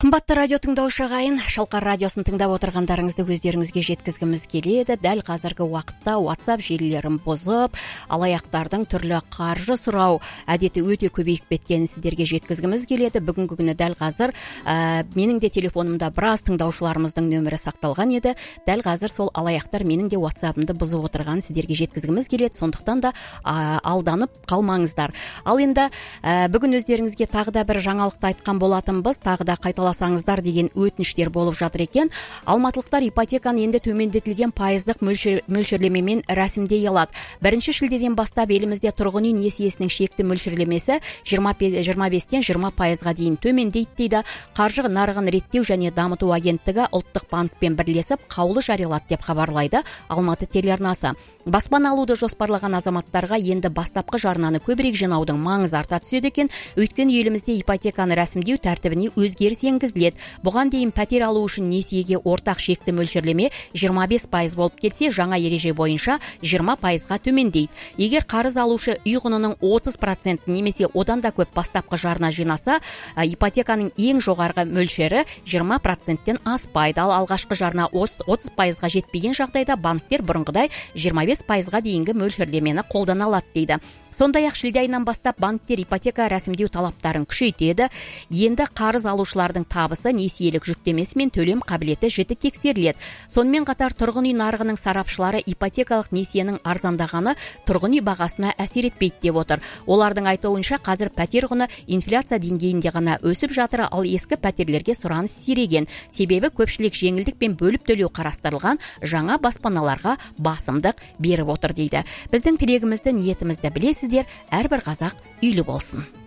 Қымбатты радио тыңдаушы ағайын, Шалқар радиосын тыңдап отырғандарыңызды өздеріңізге жеткізгіміз келеді. Дәл қазіргі уақытта WhatsApp желілерін бұзып, алаяқтардың түрлі қаржы сұрау әдеті өте көбейіп кеткенін сіздерге жеткізгіміз келеді. Бүгінгі күні дәл қазір менің де телефонымда біраз тыңдаушыларымыздың нөмірі сақталған еді. Дәл қазір сол алаяқтар менің де WhatsApp-ымды бұзып отырғанын сіздерге жеткізгіміз келеді. Сондықтан да алданып қалмаңыздар. Ал енді бүгін өздеріңізге тағы да бір жаңалықты айтқан болатынбыз. Тағы да қайталасаңыздар деген өтініштер болып жатыр екен. Алматылықтар ипотеканы енді төмендетілген пайыздық мөлшерлемемен рәсімдей алады. 1 шілдеден бастап елімізде тұрғын үй несиесінің шекті мөлшерлемесі 25-тен 20%-ға дейін төмендейді дейді. Қаржы нарығын реттеу және дамыту агенттігі ұлттық банкпен бірлесіп қаулы жариялады деп хабарлайды Алматы телеарнасы. Баспана алуды жоспарлаған азаматтарға енді бастапқы жарнаны көбірек жинаудың маңызы арта түседі екен. Өйткені елімізде ипотеканы рәсімдеу тәртібіне өзгеріс енгізіледі. Бұған дейін пәтер алу үшін несиеге ортақ шекті мөлшерлеме 25% болып келсе, жаңа ереже бойынша 20%-ға төмендейді. Егер қарыз алушы үй құнының 30% немесе одан да көп бастапқы жарна жинаса, ипотеканың ең жоғарғы мөлшері 20%-тен аспайды. Ал алғашқы жарна 30%-ға жетпеген жағдайда банктер бұрынғыдай 25%-ға дейінгі мөлшерлемені қолдана алады дейді. Сондай-ақ шілде айынан бастап банктер ипотека рәсімдеу талаптарын күшейтеді. Енді қарыз алушылардың табысы, несиелік жүктемесі мен төлем қабілеті жіті тексеріледі. Сонымен қатар тұрғын үй нарығының сарапшылары ипотекалық несиенің арзандағаны тұрғын үй бағасына әсер етпейді деп отыр. Олардың айтуынша қазір пәтер құны инфляция деңгейінде ғана өсіп жатыр, ал ескі пәтерлерге сұраныс сиреген. Себебі көпшілік жеңілдікпен бөліп төлеу қарастырылған жаңа баспаналарға басымдық беріп отыр дейді. Біздің тілегімізді, ниетімізді білесіздер, әрбір қазақ үйлі болсын.